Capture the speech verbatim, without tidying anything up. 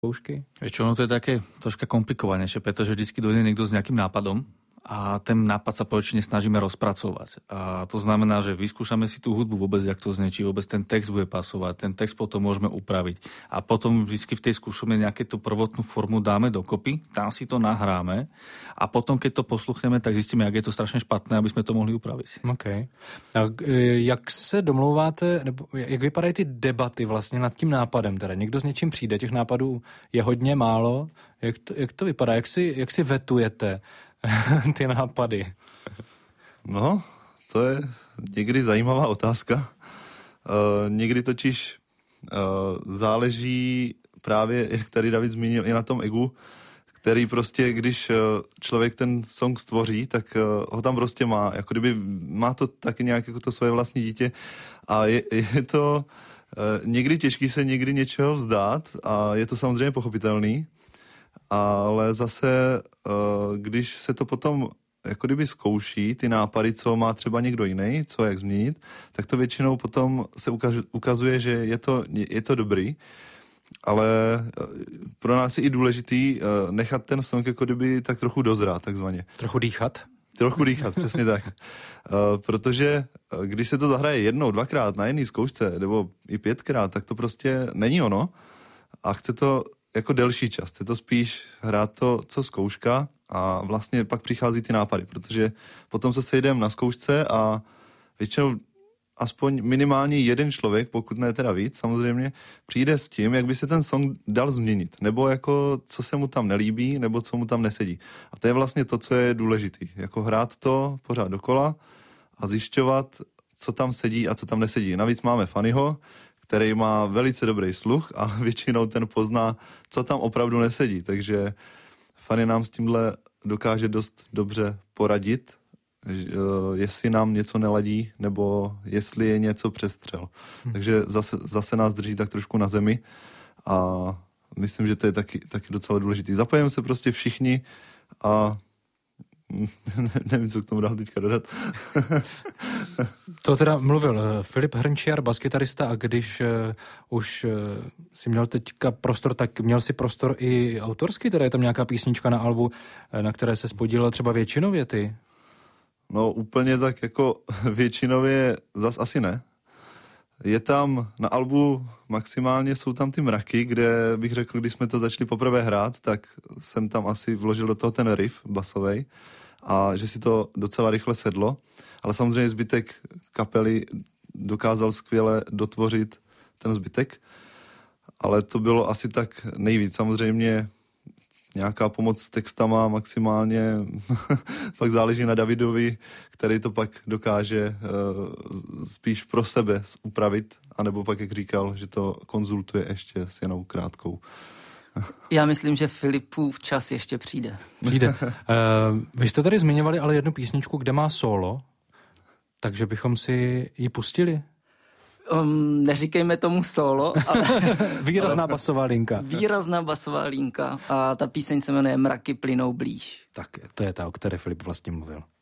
zkoušky? Vieš čo, no to je také troška komplikovanejšie, pretože vždycky dojde niekto s nejakým nápadom a ten nápad sa poväčšine snažíme rozpracovať. A to znamená, že vyskúšame si tú hudbu vôbec, jak to znie, či vôbec ten text bude pasovať, ten text potom môžeme upraviť. A potom vždycky v tej skúšome nejaké tú prvotnú formu dáme dokopy, tam si to nahráme a potom, keď to posluchneme, tak zistíme, jak je to strašne špatné, aby sme to mohli upraviť. OK. A jak se domlouváte, nebo jak vypadají ty debaty vlastně nad tím nápadem? Teda někdo s něčím přijde, těch nápadů je hodně málo. Jak to, jak to vypadá? Jak si, jak si vetujete ty nápady? No, to je někdy zajímavá otázka. Uh, někdy totiž uh, záleží právě, jak tady David zmínil, i na tom egu, který prostě, když uh, člověk ten song stvoří, tak uh, ho tam prostě má. Jako kdyby má to taky nějak jako to svoje vlastní dítě a je, je to uh, někdy těžký se někdy něčeho vzdát a je to samozřejmě pochopitelný. Ale zase, když se to potom jako kdyby zkouší, ty nápady, co má třeba někdo jiný, co jak změnit, tak to většinou potom se ukazuje, že je to, je to dobrý. Ale pro nás je i důležitý nechat ten song jako kdyby tak trochu dozrát, takzvaně. Trochu dýchat? Trochu dýchat, přesně tak. Protože když se to zahraje jednou, dvakrát na jedné zkoušce, nebo i pětkrát, tak to prostě není ono. A chce to jako delší čas. Chce to spíš hrát to, co zkouška a vlastně pak přichází ty nápady, protože potom se sejdeme na zkoušce a většinou aspoň minimálně jeden člověk, pokud ne teda víc, samozřejmě, přijde s tím, jak by se ten song dal změnit, nebo jako co se mu tam nelíbí, nebo co mu tam nesedí. A to je vlastně to, co je důležitý. Jako hrát to pořád dokola a zjišťovat, co tam sedí a co tam nesedí. Navíc máme Fannyho, který má velice dobrý sluch a většinou ten pozná, co tam opravdu nesedí. Takže Fanny nám s tímhle dokáže dost dobře poradit, jestli nám něco neladí, nebo jestli je něco přestřel. Hmm. Takže zase, zase nás drží tak trošku na zemi a myslím, že to je taky, taky docela důležitý. Zapojíme se prostě všichni a ne, nevím, co k tomu dál teďka dodat. To teda mluvil Filip Hrnčiar, baskytarista, a když uh, už uh, si měl teďka prostor, tak měl si prostor i autorsky, teda je tam nějaká písnička na albu, na které se spodílel třeba většinově ty? No úplně tak jako většinově zas asi ne. Je tam na albu maximálně jsou tam ty mraky, kde bych řekl, když jsme to začali poprvé hrát, tak jsem tam asi vložil do toho ten riff basovej a že si to docela rychle sedlo. Ale samozřejmě zbytek kapely dokázal skvěle dotvořit ten zbytek. Ale to bylo asi tak nejvíc. Samozřejmě nějaká pomoc s textama maximálně, pak záleží na Davidovi, který to pak dokáže uh, spíš pro sebe upravit, anebo pak, jak říkal, že to konzultuje ještě s Janou Krátkou. Já myslím, že Filipův čas ještě přijde. Přijde. Uh, vy jste tady zmiňovali ale jednu písničku, kde má solo, takže bychom si ji pustili? Um, neříkejme tomu solo, ale... Výrazná basová linka. Výrazná basová linka a ta píseň se jmenuje Mraky plynou blíž. Tak to je ta, o které Filip vlastně mluvil.